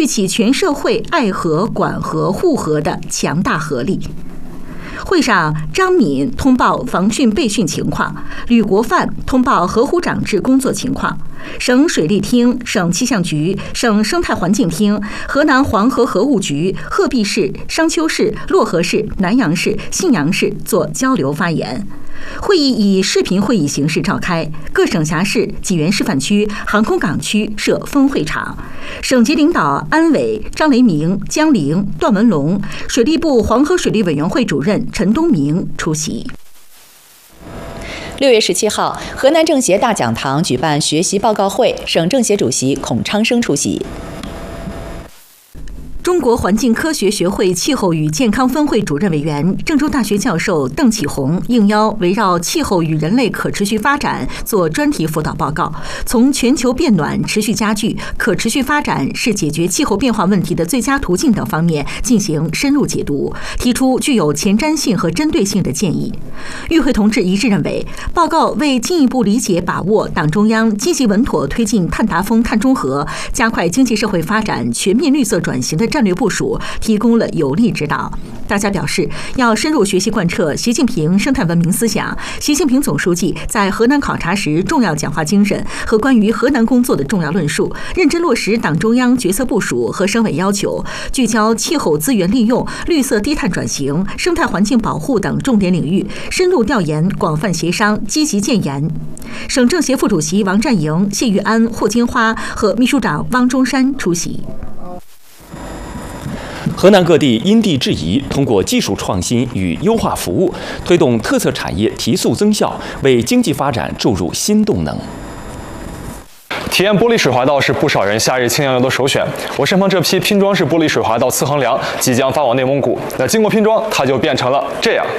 聚起全社会爱和、管和、护和的强大合力。会上，张敏通报防汛备汛情况，吕国范通报河湖长治工作情况，省水利厅、省气象局、省生态环境厅、河南黄河河务局、鹤壁市、商丘市、漯河市、南阳市、信阳市做交流发言。会议以视频会议形式召开，各省辖市、济源示范区、航空港区设分会场。省级领导安伟、张雷鸣、江玲、段文龙，水利部黄河水利委员会主任陈东明出席。 6月17号，河南政协大讲堂举办学习报告会，省政协主席孔昌生出席。 中国环境科学学会气候与健康分会主任委员、郑州大学教授邓启红应邀围绕气候与人类可持续发展做专题辅导报告，从全球变暖持续加剧、可持续发展是解决气候变化问题的最佳途径等方面进行深入解读，提出具有前瞻性和针对性的建议。与会同志一致认为，报告为进一步理解把握党中央积极稳妥推进碳达峰、碳中和、加快经济社会发展、全面绿色转型的战略部署提供了有力指导。大家表示，要深入学习贯彻习近平生态文明思想、习近平总书记在河南考察时重要讲话精神和关于河南工作的重要论述，认真落实党中央决策部署和省委要求，聚焦气候资源利用、绿色低碳转型、生态环境保护等重点领域，深入调研、广泛协商、积极建言。省政协副主席王占营、谢玉安、霍金花和秘书长汪中山出席。 河南各地因地制宜，通过技术创新与优化服务，推动特色产业提速增效，为经济发展注入新动能。 体验玻璃水滑道是不少人夏日轻洋游的首选。我身旁这批拼装式玻璃水滑道次衡梁即将发往内蒙古，那经过拼装，它就变成了这样。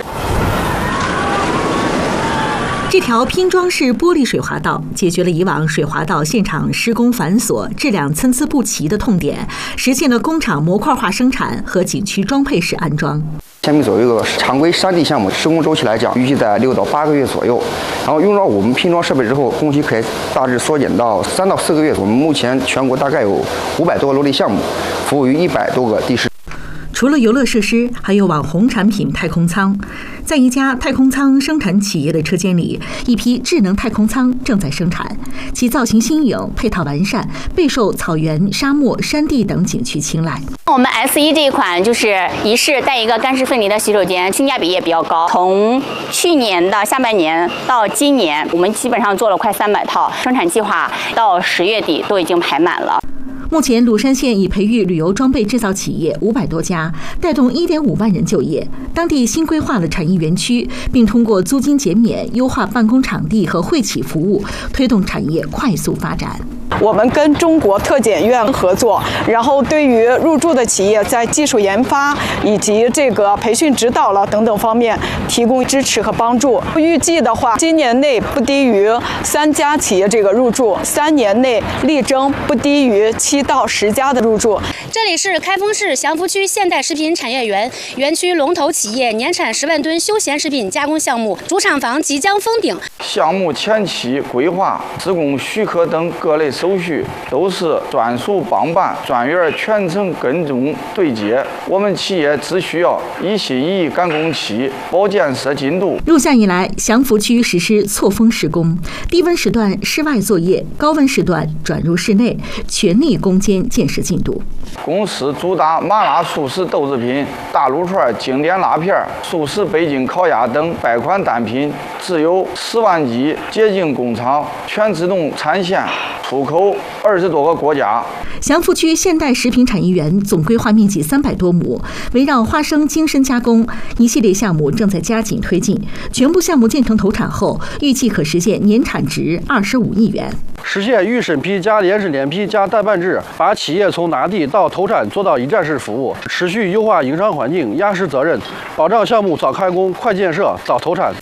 这条拼装式玻璃水滑道解决了以往水滑道现场施工繁琐、质量参差不齐的痛点，实现了工厂模块化生产和景区装配式安装。 前面左右一个常规山地项目，施工周期来讲，预计在6到8个月左右。然后用到我们拼装设备之后，工期可以大致缩减到3到4个月。我们目前全国大概有500多个落地项目，服务于100多个地市。 除了游乐设施，还有网红产品太空舱。在一家太空舱生产企业的车间里，一批智能太空舱正在生产，其造型新颖、配套完善，备受草原、沙漠、山地等景区青睐。 我们 S1这一款就是一室带一个干湿分离的洗手间，性价比也比较高。从去年的下半年到今年，我们基本上做了快300套，生产计划到10月底都已经排满了。 目前，鲁山县已培育旅游装备制造企业500多家，带动1.5万人就业。当地新规划了产业园区，并通过租金减免、优化办公场地和会企服务，推动产业快速发展。 我们跟中国特检院合作，然后对于入驻的企业在技术研发以及这个培训指导了等等方面提供支持和帮助。预计的话，今年内不低于3家企业这个入驻，3年内力争不低于7到10家的入驻。 这里是开封市祥符区现代食品产业园，园区龙头企业年产10万吨休闲食品加工项目主厂房即将封顶。 项目前期规划、施工许可等各类手续都是专属帮办，专员全程跟踪对接。我们企业只需要一心一意赶工期，保建设进度。 入夏以来，祥符区实施错峰施工，低温时段室外作业，高温时段转入室内，全力攻坚建设进度。 公司主打麻辣素食豆制品、大卤串、经典辣片、素食北京烤鸭等百款单品，自有10万级洁净工厂，全自动产线，出口20多个国家。 祥符区现代食品产业园总规划面积300多亩，围绕花生精深加工，一系列项目正在加紧推进。全部项目建成投产后，预计可实现年产值25亿元。 实现预审批加联审联批加代办制，把企业从拿地到投产做到一站式服务，持续优化营商环境，压实责任，保障项目早开工、快建设、早投产。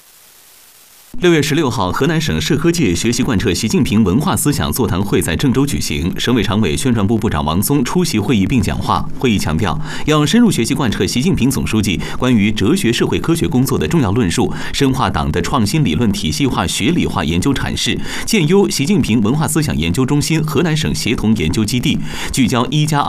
6月16号，河南省社科界学习贯彻习近平文化思想座谈会在郑州举行，省委常委宣传部部长王松出席会议并讲话。会议强调，要深入学习贯彻习近平总书记关于哲学社会科学工作的重要论述，深化党的创新理论体系化、学理化研究阐释，建优习近平文化思想研究中心河南省协同研究基地，聚焦1+2